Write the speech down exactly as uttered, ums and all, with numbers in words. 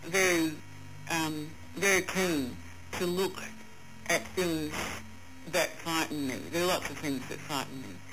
very, um, very keen to look at things that frighten me. There are lots of things that frighten me.